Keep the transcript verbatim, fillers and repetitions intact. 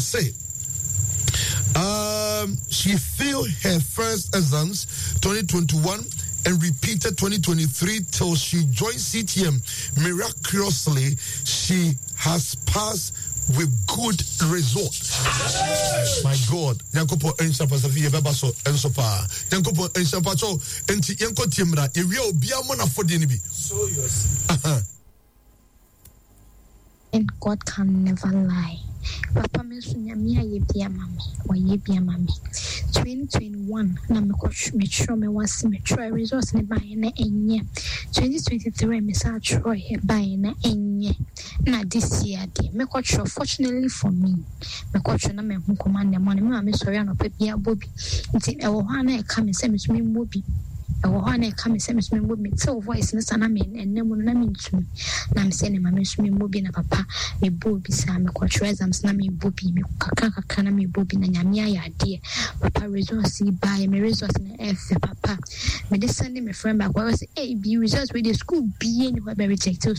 say um she failed her first exams twenty twenty-one and repeated twenty twenty-three till she joined C T M. Miraculously, she has passed with good results. My God. Yankopo Ensapa Safi Babaso Ensopa. Yankopo Ensapa Cho Enti Yanko Timra. If you be a mona for Dinibi. So yours. And God can never lie. Papa mensunya mi aye bia mami wa ye bia mami twenty twenty-one na me coach me tro me wasi me try results ne buy na enye twenty twenty-three me sa try buy na enye na this year de me coach fortunately for me me coach na me hu command money me me sorry na pa bia bobi nti e wo ha na e ka me se me so me bobi e wo ha na e ka me se me so me bobi tell voice na sana me enemu na me ntumi na me se ne ma me so me bobi na papa me bobi sa me coach exams na me bobi me kaka kaka na me bobi na nyame ayade papa results buy me results na f papa me dey send me friend back was say hey be results with the school be any we be reject so